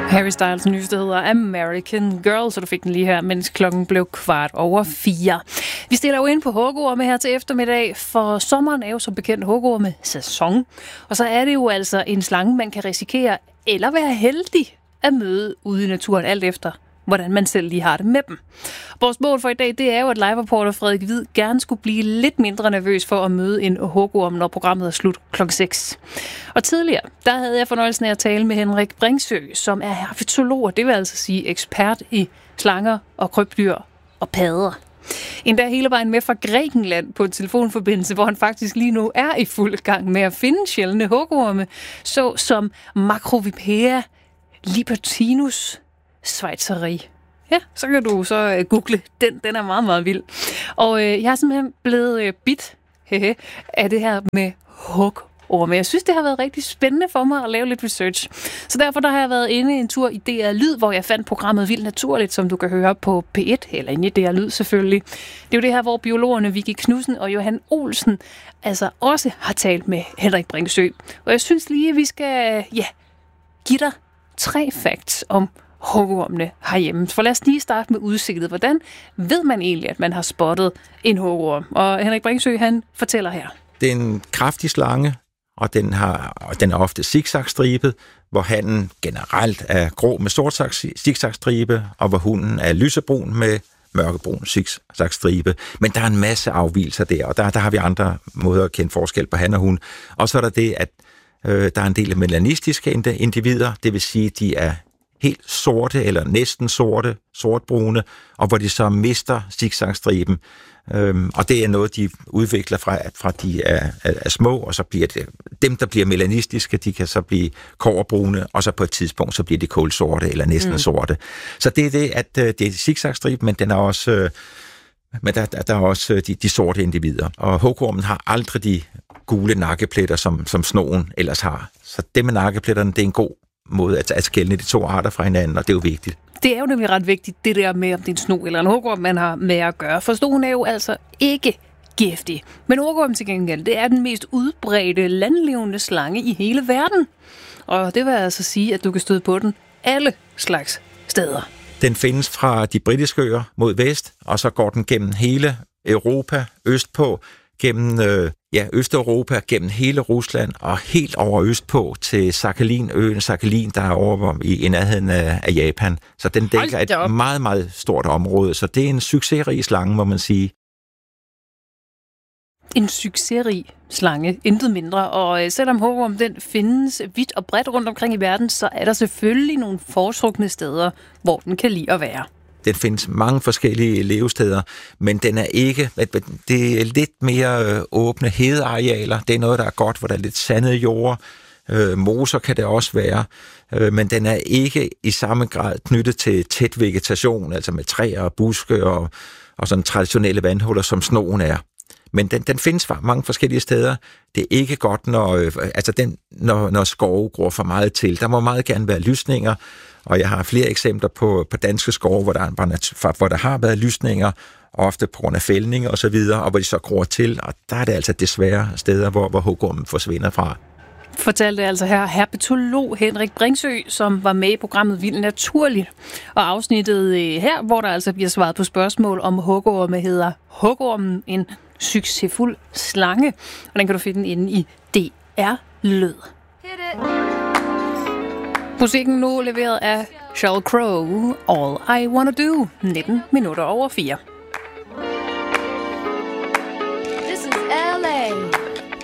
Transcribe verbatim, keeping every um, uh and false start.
Harry Styles nyeste hedder American Girl, så du fik den lige her, mens klokken blev kvart over fire. Vi stiller jo ind på hugorme her til eftermiddag, for sommeren er jo som bekendt hugorme sæson. Og så er det jo altså en slange, man kan risikere eller være heldig at møde ude i naturen, alt efter hvordan man selv lige har det med dem. Vores mål for i dag, det er jo, at live-reporter Frederik Hvid gerne skulle blive lidt mindre nervøs for at møde en hugorm, når programmet er slut klokken seks. Og tidligere, der havde jeg fornøjelsen af at tale med Henrik Bringsø, som er herpetolog, og det vil altså sige ekspert i slanger og krybdyr og padder. Endda hele vejen med fra Grækenland på en telefonforbindelse, hvor han faktisk lige nu er i fuld gang med at finde sjældne hugorme, så som Macrovipea libertinus schweizeri. Ja, så kan du så uh, google. Den, den er meget, meget vild. Og uh, jeg er simpelthen blevet uh, bit hehe, af det her med hugorme. Jeg synes, det har været rigtig spændende for mig at lave lidt research. Så derfor der har jeg været inde en tur i D R Lyd, hvor jeg fandt programmet Vildt Naturligt, som du kan høre på P et, eller inde i D R Lyd selvfølgelig. Det er jo det her, hvor biologerne Vicky Knudsen og Johan Olsen altså også har talt med Henrik Bringsø. Og jeg synes lige, at vi skal ja, give dig tre facts om hugormene herhjemme. For lad os lige starte med udsigtet. Hvordan ved man egentlig, at man har spottet en hugorm? Og Henrik Bringsø, han fortæller her. Det er en kraftig slange, og den, har, og den er ofte zigzagstribet, hvor hannen generelt er grå med sort zigzagstribe, og hvor hunden er lysebrun med mørkebrun zigzagstribe. Men der er en masse afvigelser der, og der, der har vi andre måder at kende forskel på han og hun. Og så er der det, at øh, der er en del af melanistiske individer, det vil sige, at de er helt sorte eller næsten sorte, sortbrune, og hvor de så mister zigzagstriben. Øhm, og det er noget, de udvikler fra, fra de er, er, er små, og så bliver det dem, der bliver melanistiske, de kan så blive kobberbrune, og så på et tidspunkt, så bliver de kulsorte eller næsten mm. sorte. Så det er det, at øh, det er zigzagstrib, men den er også, øh, men der, der, der er også de, de sorte individer. Og hugormen har aldrig de gule nakkepletter, som, som snogen ellers har. Så det med nakkepletterne, det er en god måde at, at skelne de to arter fra hinanden, og det er jo vigtigt. Det er jo nemlig ret vigtigt, det der med, om det er en sno eller en hugorm, man har med at gøre. For snogen er jo altså ikke giftig. Men hugormen til gengæld, det er den mest udbredte landlevende slange i hele verden. Og det vil altså sige, at du kan støde på den alle slags steder. Den findes fra de britiske øer mod vest, og så går den gennem hele Europa, østpå, gennem øh, ja, Østeuropa, gennem hele Rusland og helt over østpå til Sakhalinøen, Sakhalin, der er over i nærheden af, af Japan. Så den dækker et meget, meget stort område, så det er en succesrig slange, må man sige. En succesrig slange, intet mindre. Og øh, selvom hugorm den findes vidt og bredt rundt omkring i verden, så er der selvfølgelig nogle foretrukne steder, hvor den kan lide at være. Den findes mange forskellige levesteder, men den er ikke, det er lidt mere åbne hedearealer. Det er noget, der er godt, hvor der er lidt sandede jorder. Øh, moser kan det også være, øh, men den er ikke i samme grad knyttet til tæt vegetation, altså med træer og buske og, og sådan traditionelle vandhuller, som snogen er. Men den, den findes mange forskellige steder. Det er ikke godt, når, øh, altså den, når, når skove gror for meget til. Der må meget gerne være lysninger, og jeg har flere eksempler på, på danske skove, hvor der, hvor der har været lysninger, ofte på grund af fældning og så videre, og hvor de så gror til, og der er det altså desværre steder, hvor, hvor hugormen forsvinder fra. Fortalte altså her herpetolog Henrik Bringsø, som var med i programmet Vildt Naturligt. Og afsnittet her, hvor der altså bliver svaret på spørgsmål om hugorme, hedder Hugormen en succesfuld slange. Og den kan du finde inde i D R Lyd. Musikken nu leveret af Sheryl Crow, All I Wanna Do, nitten minutter over fire.